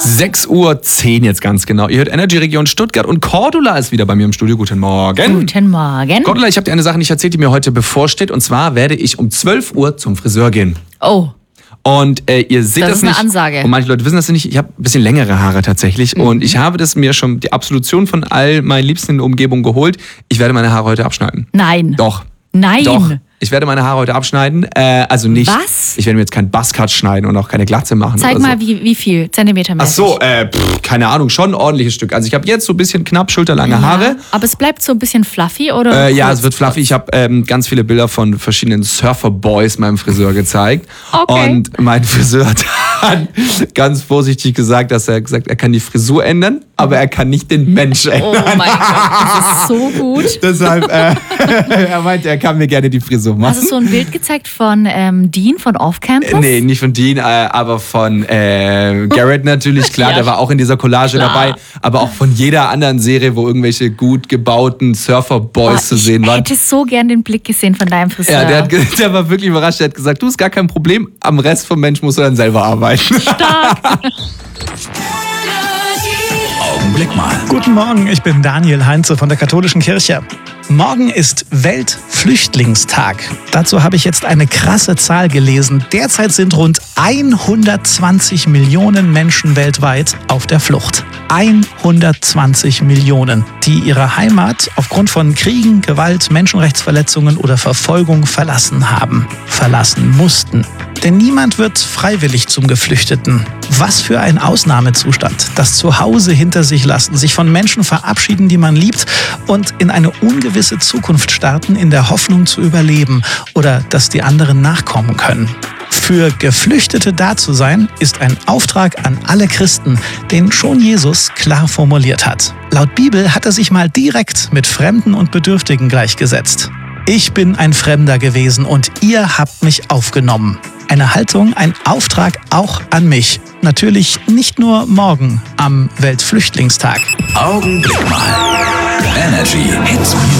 6:10 Uhr jetzt ganz genau. Ihr hört Energy Region Stuttgart und Cordula ist wieder bei mir im Studio. Guten Morgen. Guten Morgen. Cordula, ich habe dir eine Sache nicht erzählt, die mir heute bevorsteht. Und zwar werde ich um 12 Uhr zum Friseur gehen. Oh. Und ihr seht das ist nicht. Eine Ansage. Und manche Leute wissen das nicht. Ich habe ein bisschen längere Haare tatsächlich. Und ich habe das mir schon die Absolution von all meinen Liebsten in der Umgebung geholt. Ich werde meine Haare heute abschneiden. Nein. Doch. Nein. Doch. Ich werde meine Haare heute abschneiden. Also nicht. Was? Ich werde mir jetzt keinen Buzzcut schneiden und auch keine Glatze machen. Zeig oder so. mal, wie viel Zentimeter mäßig. Ach so, keine Ahnung, schon ein ordentliches Stück. Also ich habe jetzt so ein bisschen knapp schulterlange Haare. Aber es bleibt so ein bisschen fluffy, oder? Ja, es wird fluffy. Ich habe ganz viele Bilder von verschiedenen Surfer-Boys meinem Friseur gezeigt. Okay. Und mein Friseur hat dann ganz vorsichtig gesagt, er kann die Frisur ändern, aber er kann nicht den Mensch ändern. Oh mein Gott, das ist so gut. Deshalb, er meinte, er kann mir gerne die Frisur machen. Hast du so ein Bild gezeigt von Dean von Off-Campus? Nee, nicht von Dean, aber von Garrett natürlich, klar, Ja, der war auch in dieser Collage klar. dabei, aber auch von jeder anderen Serie, wo irgendwelche gut gebauten Surfer-Boys zu sehen Ich waren. hätte so gern den Blick gesehen von deinem Friseur. Ja, der war wirklich überrascht, der hat gesagt, du, ist gar kein Problem, am Rest vom Mensch musst du dann selber arbeiten. Stark. Augenblick mal. Guten Morgen, ich bin Daniel Heinze von der Katholischen Kirche. Morgen ist Weltflüchtlingstag. Dazu habe ich jetzt eine krasse Zahl gelesen. Derzeit sind rund 120 Millionen Menschen weltweit auf der Flucht. 120 Millionen, die ihre Heimat aufgrund von Kriegen, Gewalt, Menschenrechtsverletzungen oder Verfolgung verlassen haben, verlassen mussten. Denn niemand wird freiwillig zum Geflüchteten. Was für ein Ausnahmezustand. Das Zuhause hinter sich lassen, sich von Menschen verabschieden, die man liebt und in eine ungewisse Zukunft starten, in der Hoffnung zu überleben oder dass die anderen nachkommen können. Für Geflüchtete da zu sein, ist ein Auftrag an alle Christen, den schon Jesus klar formuliert hat. Laut Bibel hat er sich mal direkt mit Fremden und Bedürftigen gleichgesetzt. Ich bin ein Fremder gewesen und ihr habt mich aufgenommen. Eine Haltung, ein Auftrag auch an mich. Natürlich nicht nur morgen am Weltflüchtlingstag. Augenblick mal. Energy Hits Music.